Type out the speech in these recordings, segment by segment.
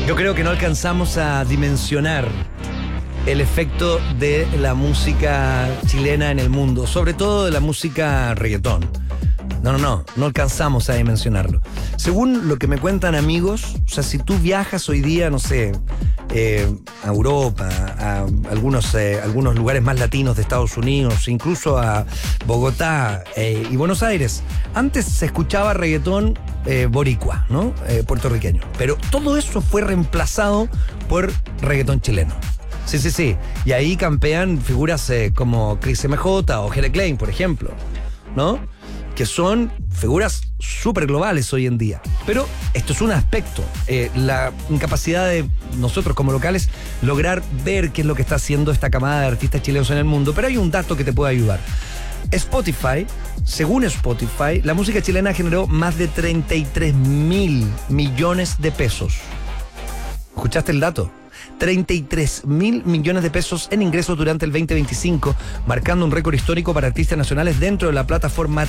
Yo creo que no alcanzamos a dimensionar el efecto de la música chilena en el mundo, sobre todo de la música reggaetón. No alcanzamos a dimensionarlo. Según lo que me cuentan amigos, o sea, si tú viajas hoy día, no sé, a Europa, a algunos lugares más latinos de Estados Unidos, incluso a Bogotá y Buenos Aires, antes se escuchaba reggaetón boricua, ¿no? Puertorriqueño. Pero todo eso fue reemplazado por reggaetón chileno. Sí. Y ahí campean figuras como Chris MJ o Jere Klein, por ejemplo, ¿no? Que son figuras súper globales hoy en día. Pero esto es un aspecto, la incapacidad de nosotros como locales lograr ver qué es lo que está haciendo esta camada de artistas chilenos en el mundo. Pero hay un dato que te puede ayudar. Spotify, según Spotify, la música chilena generó más de 33.000 millones de pesos. ¿Escuchaste el dato? 33.000 millones de pesos en ingresos durante el 2025, marcando un récord histórico para artistas nacionales dentro de la plataforma.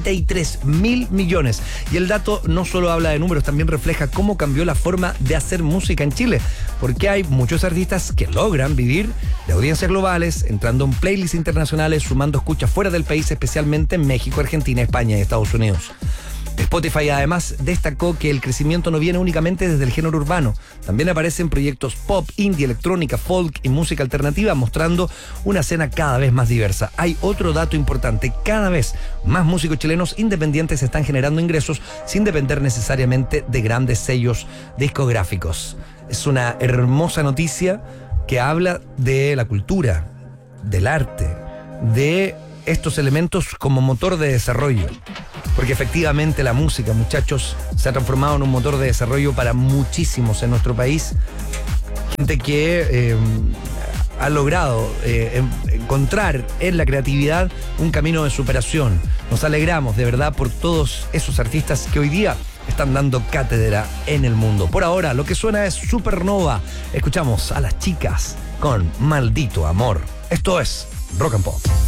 33.000 millones. Y el dato no solo habla de números, también refleja cómo cambió la forma de hacer música en Chile, porque hay muchos artistas que logran vivir de audiencias globales, entrando en playlists internacionales, sumando escuchas fuera del país, especialmente en México, Argentina, España y Estados Unidos. Spotify además destacó que el crecimiento no viene únicamente desde el género urbano. También aparecen proyectos pop, indie, electrónica, folk y música alternativa, mostrando una escena cada vez más diversa. Hay otro dato importante: cada vez más músicos chilenos independientes están generando ingresos sin depender necesariamente de grandes sellos discográficos. Es una hermosa noticia que habla de la cultura, del arte, de estos elementos como motor de desarrollo. Porque efectivamente la música, muchachos, se ha transformado en un motor de desarrollo para muchísimos en nuestro país. Gente que ha logrado encontrar en la creatividad un camino de superación. Nos alegramos de verdad por todos esos artistas que hoy día están dando cátedra en el mundo. Por ahora, lo que suena es Supernova. Escuchamos a Las Chicas con Maldito Amor. Esto es Rock and Pop.